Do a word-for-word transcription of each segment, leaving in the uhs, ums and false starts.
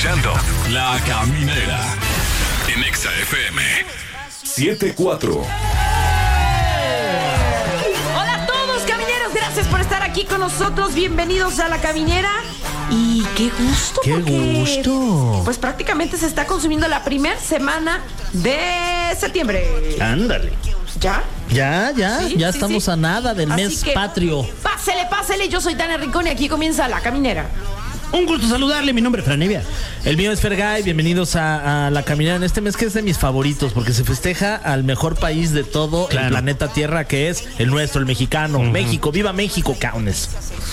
escuchando La Caminera en Exa F M siete cuatro. Hola a todos, camineros, gracias por estar aquí con nosotros. Bienvenidos a La Caminera. Y qué gusto, qué porque, gusto. Pues prácticamente se está consumiendo la primera semana de septiembre. Ándale. ¿Ya? Ya, ya, Sí, ya sí, estamos sí. a nada del Así mes que, patrio. Pásele, pásele, yo soy Tania Rincón y aquí comienza La Caminera. Un gusto saludarle, mi nombre es Franevia. El mío es Fergay, bienvenidos a, a La Caminera en este mes que es de mis favoritos porque se festeja al mejor país de todo Claro. el planeta Tierra, que es el nuestro, el mexicano. Uh-huh. México, viva México, caunes.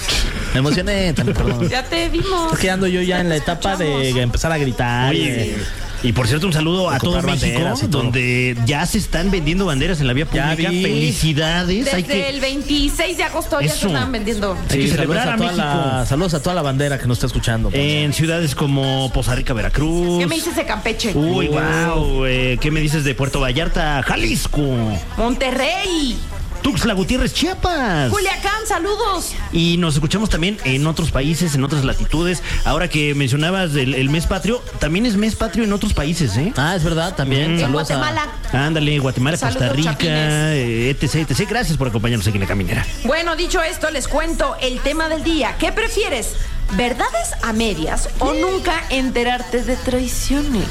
Me emocioné, también, perdón. Ya te vimos. Es que ando yo ya en la etapa de empezar a gritar. Oye, y por cierto, un saludo a todo México, donde ya se están vendiendo banderas en la vía pública. Felicidades. Desde Hay que... el veintiséis de agosto ya Eso. se están vendiendo. Hay que Sí, celebrar saludos a a, toda México. la, saludos a toda la bandera que nos está escuchando. En ciudades como Poza Rica, Veracruz. ¿Qué me dices de Campeche? Uy, wow. Eh, ¿Qué me dices de Puerto Vallarta, Jalisco? Monterrey. Tuxtla Gutiérrez, Chiapas. Culiacán, saludos. Y nos escuchamos también en otros países, en otras latitudes. Ahora que mencionabas el, el mes patrio, también es mes patrio en otros países, ¿eh? Ah, es verdad, también. En Saludos a- Guatemala. Ándale, Guatemala, Saludos, Costa Rica, chapines. eh, etc, etcétera. Gracias por acompañarnos aquí en La Caminera. Bueno, dicho esto, les cuento el tema del día. ¿Qué prefieres? ¿Verdades a medias o nunca enterarte de traiciones?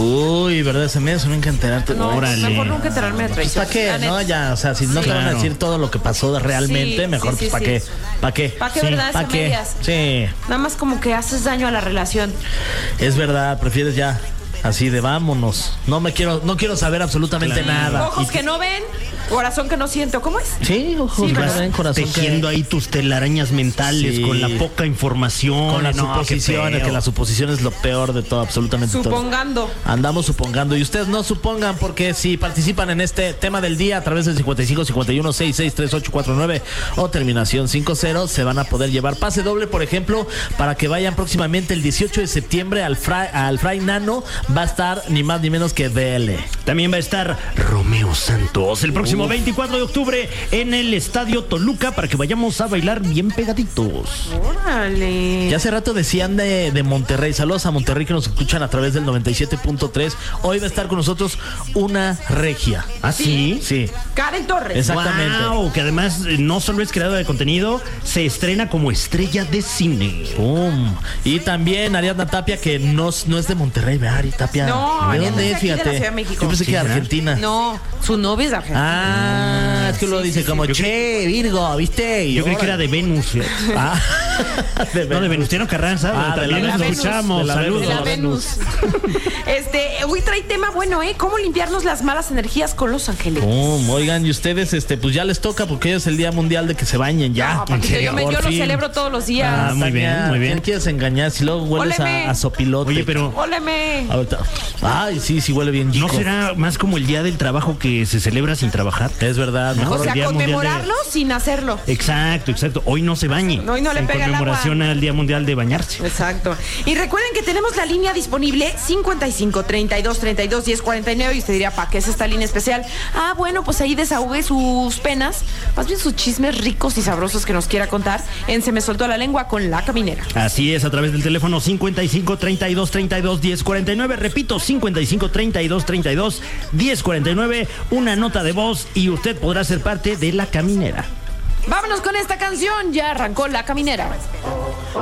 Uy, ¿verdad? Ese mes nunca enterarte. No, Órale. mejor nunca enterarme de Pues, ¿para traiciones. qué? La No, neta. ya, o sea, si no Sí. te van a Claro. decir todo lo que pasó realmente, Sí, mejor, sí, pues, sí, ¿para sí. qué? ¿Para qué? ¿Para qué verdades ¿Para a qué? medias? Sí, Nada más como que haces daño a la relación. es verdad, prefieres ya así de vámonos. No me quiero, no quiero saber absolutamente Claro. nada. Ojos que no ven, corazón que no siento. ¿Cómo es? Sí, ojos Sí, que ¿verdad? no ven, corazón Tejiendo que... ahí tus telarañas mentales Sí. con la poca información. Con las No, qué suposiciones, feo. que la suposición es lo peor de todo, absolutamente todo. Supongando. Andamos supongando. Y ustedes no supongan, porque si participan en este tema del día a través del cincuenta y cinco cincuenta y uno sesenta y seis treinta y ocho cuarenta y nueve o terminación cincuenta, se van a poder llevar pase doble, por ejemplo, para que vayan próximamente el dieciocho de septiembre al Fray, al Fray Nano. Va a estar ni más ni menos que D L. También va a estar Romeo Santos el próximo Uf. veinticuatro de octubre en el Estadio Toluca para que vayamos a bailar bien pegaditos. Órale. Ya hace rato decían de, de Monterrey. Saludos a Monterrey que nos escuchan a través del noventa y siete punto tres. Hoy va a estar con nosotros una regia. ¿Ah, sí? Sí. Karen Torres. Exactamente. Wow, que además eh, no solo es creadora de contenido, se estrena como estrella de cine. Pum. Y también Ariadna Tapia, que no, no es de Monterrey, ¿verdad, Ari Tapia? No, ¿de Ariadna dónde es es? de aquí de la Fíjate. Ciudad de México. Yo pensé Sí, que era ¿verdad? Argentina. No, su novia es de Argentina. Ah, es que lo Sí, dice sí, como, sí. che, Virgo, ¿viste? Y Yo creí que era de Venus. fíjate. Ah, de No, de Venustiano Carranza. Ah, de la también nos Venus. escuchamos. De la Saludos. De la Venus. Venus. Este, hoy trae tema bueno, ¿eh? ¿Cómo limpiarnos las malas energías con los ángeles? Pum. Oigan, y ustedes, este, pues ya les toca porque hoy es el Día Mundial de que se bañen ya. No, papito, yo, me- Por yo lo fin. celebro todos los días. Ah, muy bien, Tania, muy bien. ¿quién quieres engañar si luego hueles Óleme. a, a sopilote? Oye, pero Óleme. Ahorita. Ay, sí, sí huele bien ¿no chico. será más como el día del trabajo que se celebra sin trabajar? Es verdad, No, mejor O sea, el Día Mundial de- conmemorarlo sin hacerlo. Exacto, exacto. Hoy no se bañe. No, hoy no le en pega el conmemoración al Día Mundial de bañarse. Exacto. Y recuerden que tenemos la línea disponible cincuenta y cinco treinta y dos treinta y dos diez cuarenta y nueve y usted diría, ¿para qué es esta línea especial? Ah, bueno, pues ahí desahogue sus penas, más bien sus chismes ricos y sabrosos que nos quiera contar en Se me soltó la lengua con La Caminera. Así es, a través del teléfono cincuenta y cinco treinta y dos treinta y dos diez cuarenta y nueve. Repito, cincuenta y cinco treinta y dos treinta y dos diez cuarenta y nueve. Una nota de voz y usted podrá ser parte de La Caminera. Vámonos con esta canción, ya arrancó La Caminera.